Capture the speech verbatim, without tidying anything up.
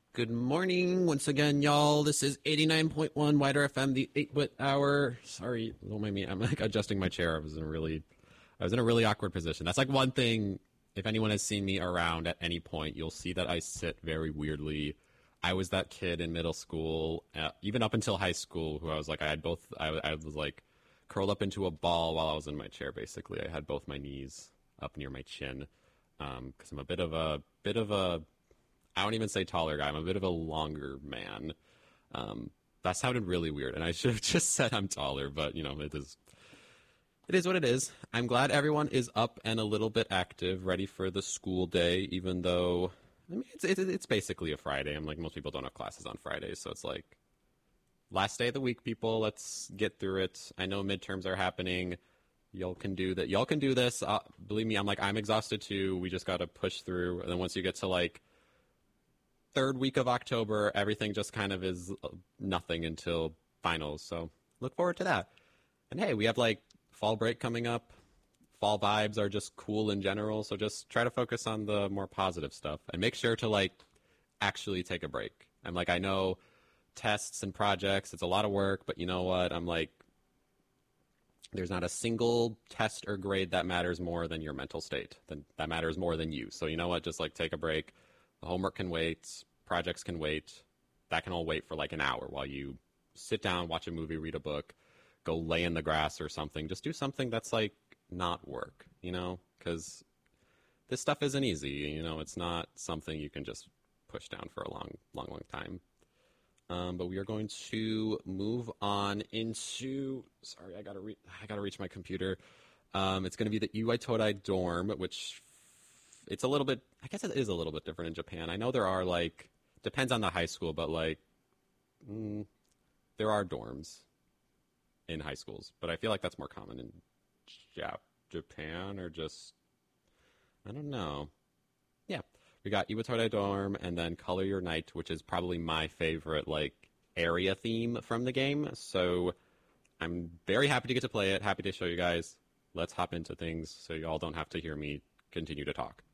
Good morning once again, y'all. This is eighty-nine point one Wider F M, the eight-bit hour. Sorry, don't mind me. I'm like adjusting my chair. I was in a really, I was in a really awkward position. That's like one thing. If anyone has seen me around at any point, you'll see that I sit very weirdly. I was that kid in middle school, uh, even up until high school, who I was like, I had both. I, I was like curled up into a ball while I was in my chair. Basically, I had both my knees up near my chin because um, I'm a bit of a bit of a. I don't even say taller guy. I'm a bit of a longer man. Um, that sounded really weird, and I should have just said I'm taller, but, you know, it is it is what it is. I'm glad everyone is up and a little bit active, ready for the school day, even though, I mean, it's, it's, it's basically a Friday. I'm like, most people don't have classes on Fridays, so it's like, last day of the week, people, let's get through it. I know midterms are happening. Y'all can do that. Y'all can do this. Uh, believe me, I'm like, I'm exhausted too. We just got to push through, and then once you get to, like, third week of October, everything just kind of is nothing until finals. So look forward to that. And hey, we have like fall break coming up. Fall vibes are just cool in general. So just try to focus on the more positive stuff and make sure to like actually take a break. I'm like, I know tests and projects, it's a lot of work, but you know what? I'm like, there's not a single test or grade that matters more than your mental state. That that matters more than you. So you know what? Just like take a break. The homework can wait, projects can wait, that can all wait for like an hour while you sit down, watch a movie, read a book, go lay in the grass or something. Just do something that's like not work, you know, because this stuff isn't easy, you know, it's not something you can just push down for a long, long, long time. Um, but we are going to move on into, sorry, I gotta, re- I gotta reach my computer. Um, it's going to be the Iwai Todai dorm, which it's a little bit, I guess it is a little bit different in Japan. I know there are like, depends on the high school, but like, mm, there are dorms in high schools. But I feel like that's more common in Jap- Japan or just, I don't know. Yeah, we got Iwatodai dorm and then Color Your Night, which is probably my favorite like area theme from the game. So I'm very happy to get to play it, happy to show you guys. Let's hop into things so y'all don't have to hear me continue to talk.